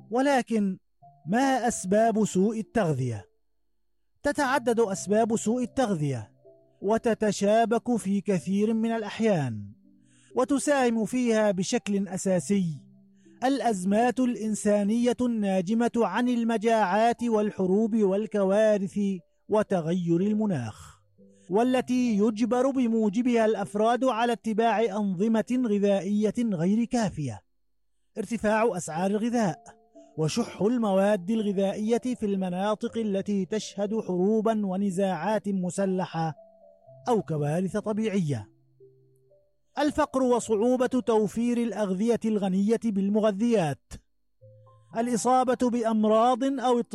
ولكن ما أسباب سوء التغذية؟ تتعدد أسباب سوء التغذية وتتشابك في كثير من الأحيان، وتساهم فيها بشكل أساسي الأزمات الإنسانية الناجمة عن المجاعات والحروب والكوارث وتغير المناخ، والتي يجبر بموجبها الأفراد على اتباع أنظمة غذائية غير كافية. ارتفاع أسعار الغذاء وشح المواد الغذائية في المناطق التي تشهد حروبا ونزاعات مسلحة أو كوارث طبيعية. الفقر وصعوبة توفير الأغذية الغنية بالمغذيات. الإصابة بأمراض أو